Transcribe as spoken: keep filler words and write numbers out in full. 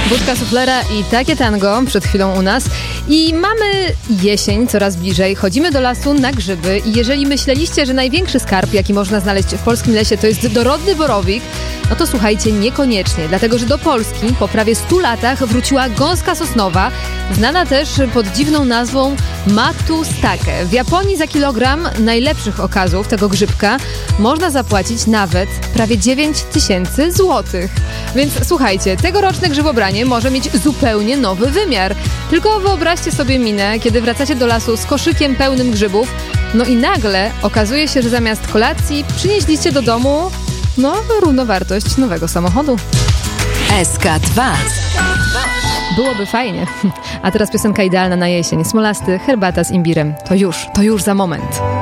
Wódka suflera i takie tango przed chwilą u nas. I mamy jesień coraz bliżej. Chodzimy do lasu na grzyby i jeżeli myśleliście, że największy skarb, jaki można znaleźć w polskim lesie, to jest dorodny borowik, no to słuchajcie, niekoniecznie. Dlatego, że do Polski po prawie stu latach wróciła gąska sosnowa, znana też pod dziwną nazwą matustake. W Japonii za kilogram najlepszych okazów tego grzybka można zapłacić nawet prawie dziewięć tysięcy złotych. Więc słuchajcie, tegoroczne grzybobranie może mieć zupełnie nowy wymiar. Tylko wyobraźcie sobie minę, kiedy wracacie do lasu z koszykiem pełnym grzybów, no i nagle okazuje się, że zamiast kolacji przynieśliście do domu, no, równowartość nowego samochodu. S K dwa. Byłoby fajnie. A teraz piosenka idealna na jesień. Smolasty, herbata z imbirem. To już, to już za moment.